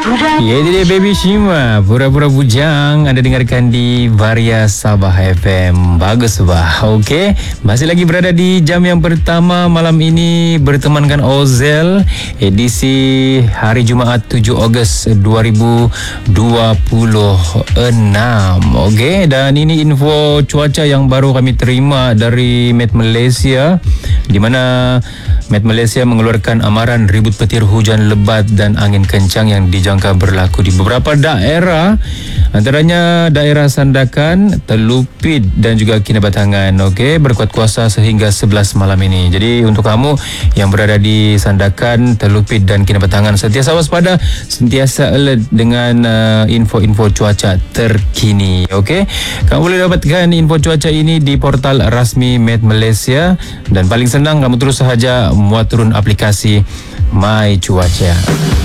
Ya, itu dia Baby Shima, Pura-Pura Bujang. Anda dengarkan di Varia Sabah FM. Bagus bah. Okey, masih lagi berada di jam yang pertama malam ini bertemankan Ozel, edisi hari Jumaat 7 Ogos 2026. Okey, dan ini info cuaca yang baru kami terima dari Met Malaysia, di mana Met Malaysia mengeluarkan amaran ribut petir, hujan lebat dan angin kencang yang dijangka berlaku di beberapa daerah, antaranya daerah Sandakan, Telupit dan juga Kinabatangan. Okey, berkuat kuasa sehingga 11 malam ini. Jadi untuk kamu yang berada di Sandakan, Telupit dan Kinabatangan, sentiasa waspada, sentiasa alert dengan info-info cuaca terkini. Okey, kamu boleh dapatkan info cuaca ini di portal rasmi Met Malaysia, dan paling senang kamu terus sahaja muat turun aplikasi My Cuaca.